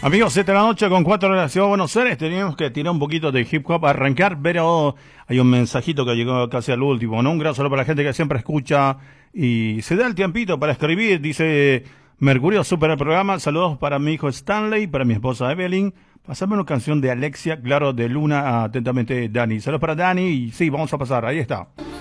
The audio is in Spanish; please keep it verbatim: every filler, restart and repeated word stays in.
Amigos, esta es la noche con cuatro horas de la Ciudad de Buenos Aires. Teníamos que tirar un poquito de hip hop a arrancar, pero hay un mensajito que llegó casi al último, ¿no? Un gran saludo para la gente que siempre escucha y se da el tiempito para escribir. Dice Mercurio, super el programa. Saludos para mi hijo Stanley, para mi esposa Evelyn. Pasame una canción de Alexia, claro, de Luna. Atentamente, Dani. Saludos para Dani y sí, vamos a pasar. Ahí está.